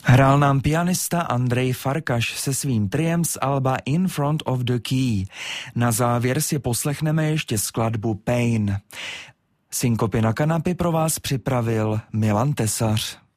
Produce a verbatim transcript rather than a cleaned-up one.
Hrál nám pianista Andrej Farkaš se svým triem z alba In Front of the Key. Na závěr si poslechneme ještě skladbu Pain. Synkopy na kanapy pro vás připravil Milan Tesař.